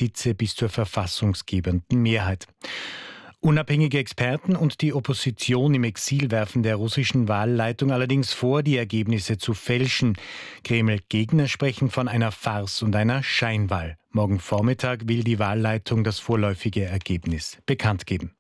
Sitze bis zur verfassungsgebenden Mehrheit. Unabhängige Experten und die Opposition im Exil werfen der russischen Wahlleitung allerdings vor, die Ergebnisse zu fälschen. Kreml-Gegner sprechen von einer Farce und einer Scheinwahl. Morgen Vormittag will die Wahlleitung das vorläufige Ergebnis bekannt geben.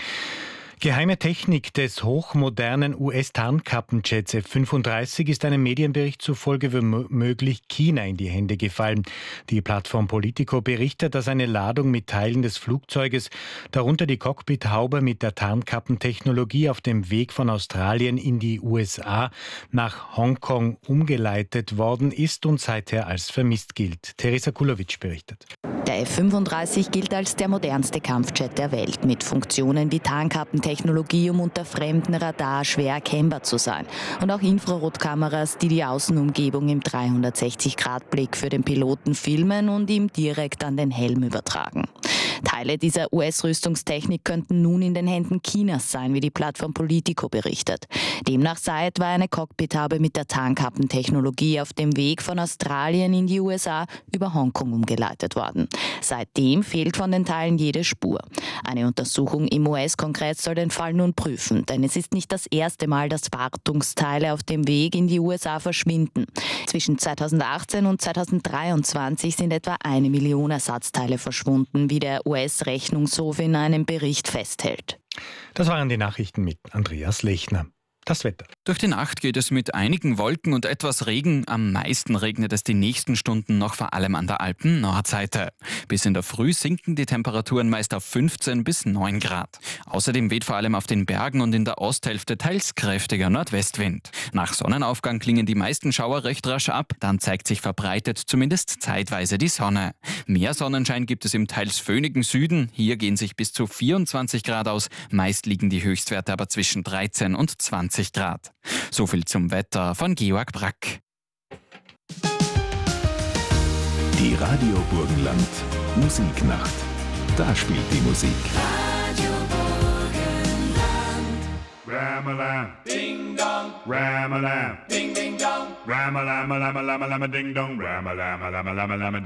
Geheime Technik des hochmodernen US-Tarnkappenjets F-35 ist einem Medienbericht zufolge womöglich China in die Hände gefallen. Die Plattform Politico berichtet, dass eine Ladung mit Teilen des Flugzeuges, darunter die Cockpithaube mit der Tarnkappentechnologie, auf dem Weg von Australien in die USA nach Hongkong umgeleitet worden ist und seither als vermisst gilt. Teresa Kulowitsch berichtet. Der F-35 gilt als der modernste Kampfjet der Welt, mit Funktionen wie Tarnkappentechnologie, um unter fremdem Radar schwer erkennbar zu sein. Und auch Infrarotkameras, die die Außenumgebung im 360-Grad-Blick für den Piloten filmen und ihm direkt an den Helm übertragen. Teile dieser US-Rüstungstechnik könnten nun in den Händen Chinas sein, wie die Plattform Politico berichtet. Demnach sei etwa eine Cockpithaube mit der Tarnkappentechnologie auf dem Weg von Australien in die USA über Hongkong umgeleitet worden. Seitdem fehlt von den Teilen jede Spur. Eine Untersuchung im US-Kongress soll den Fall nun prüfen, denn es ist nicht das erste Mal, dass Wartungsteile auf dem Weg in die USA verschwinden. Zwischen 2018 und 2023 sind etwa 1 Million Ersatzteile verschwunden, wie der US-Rechnungshof in einem Bericht festhält. Das waren die Nachrichten mit Andreas Lechner. Das Wetter. Durch die Nacht geht es mit einigen Wolken und etwas Regen. Am meisten regnet es die nächsten Stunden noch vor allem an der Alpen-Nordseite. Bis in der Früh sinken die Temperaturen meist auf 15 bis 9 Grad. Außerdem weht vor allem auf den Bergen und in der Osthälfte teils kräftiger Nordwestwind. Nach Sonnenaufgang klingen die meisten Schauer recht rasch ab. Dann zeigt sich verbreitet zumindest zeitweise die Sonne. Mehr Sonnenschein gibt es im teils föhnigen Süden. Hier gehen sich bis zu 24 Grad aus. Meist liegen die Höchstwerte aber zwischen 13 und 20 Grad. So viel zum Wetter von Georg Brack. Die Radio Burgenland Musiknacht. Da spielt die Musik. Radio Burgenland. Ram-a-lam, ding dong. Ram-a-lam, ding ding dong. Ram-a-lam, a-lam, a-lam, a-lam, a ding dong. Ram-a-lam, a-lam, a-lam, a-lam,